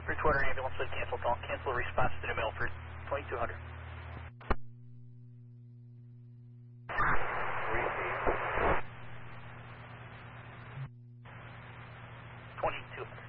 Bridgewater ambulance would cancel call. Cancel response to New Milford. 2200. Receive. 2200.